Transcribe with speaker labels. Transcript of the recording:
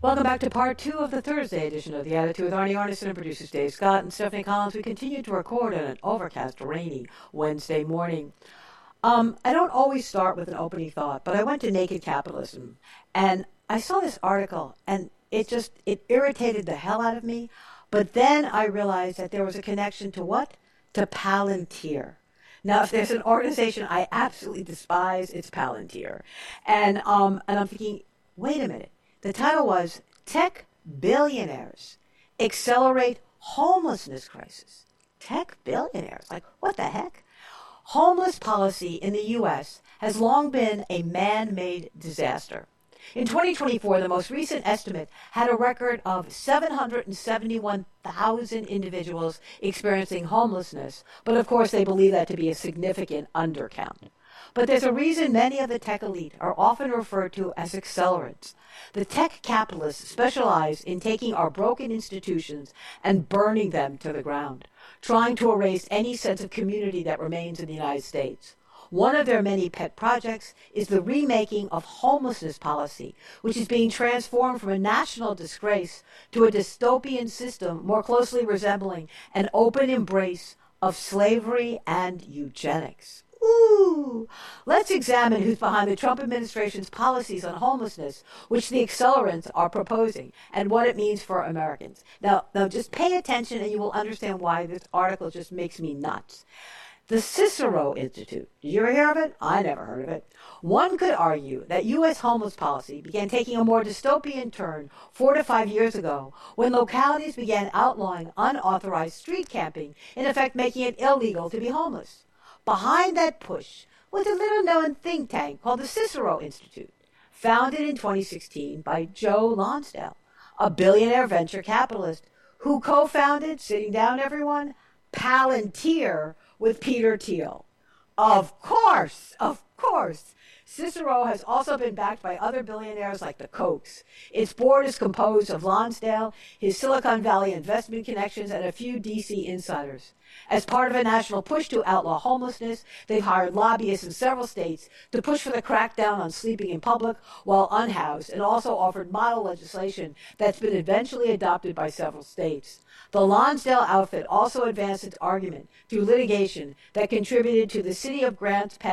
Speaker 1: Welcome back to part two of the Thursday edition of The Attitude with Arnie Arnesen and producers Dave Scott and Stephanie Collins. We continue to record on an overcast, rainy Wednesday morning. I don't always start with an opening thought, but I went to Naked Capitalism and I saw this article and it irritated the hell out of me. But then I realized that there was a connection to what? To Palantir. Now, if there's an organization I absolutely despise, it's Palantir. And I'm thinking, wait a minute. The title was Tech Billionaires Accelerate Homelessness Crisis. Tech billionaires? Like, what the heck? Homeless policy in the U.S. has long been a man-made disaster. In 2024, the most recent estimate had a record of 771,000 individuals experiencing homelessness, but of course they believe that to be a significant undercount. But there's a reason many of the tech elite are often referred to as accelerants. The tech capitalists specialize in taking our broken institutions and burning them to the ground, trying to erase any sense of community that remains in the United States. One of their many pet projects is the remaking of homelessness policy, which is being transformed from a national disgrace to a dystopian system more closely resembling an open embrace of slavery and eugenics. Ooh! Let's examine who's behind the Trump administration's policies on homelessness, which the accelerants are proposing, and what it means for Americans. Now just pay attention and you will understand why this article just makes me nuts. The Cicero Institute. Did you ever hear of it? I never heard of it. One could argue that U.S. homeless policy began taking a more dystopian turn 4 to 5 years ago when localities began outlawing unauthorized street camping, in effect making it illegal to be homeless. Behind that push was a little-known think tank called the Cicero Institute, founded in 2016 by Joe Lonsdale, a billionaire venture capitalist who co-founded, sitting down everyone, Palantir with Peter Thiel. Of course. Cicero has also been backed by other billionaires like the Kochs. Its board is composed of Lonsdale, his Silicon Valley investment connections, and a few D.C. insiders. As part of a national push to outlaw homelessness, they've hired lobbyists in several states to push for the crackdown on sleeping in public while unhoused, and also offered model legislation that's been eventually adopted by several states. The Lonsdale outfit also advanced its argument through litigation that contributed to the City of Grants